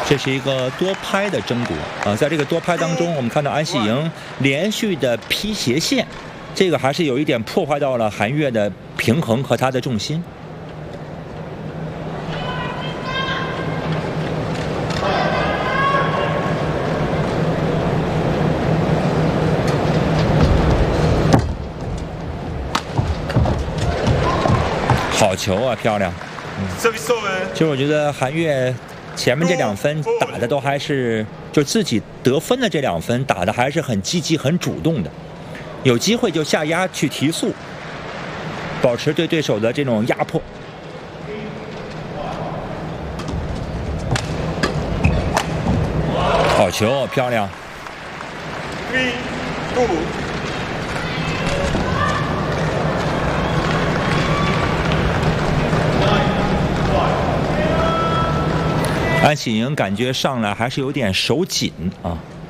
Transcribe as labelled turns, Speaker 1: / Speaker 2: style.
Speaker 1: 这是一个多拍的争夺啊，在这个多拍当中，我们看到安喜莹连续的劈斜线，这个还是有一点破坏到了韩悦的平衡和他的重心。好球啊，漂亮！其实我觉得韩悦前面这2分打的都还是，就自己得分的这2分打的还是很积极、很主动的，有机会就下压去提速，保持对对手的这种压迫。好球，漂亮！安喜莹感觉上来还是有点手紧啊。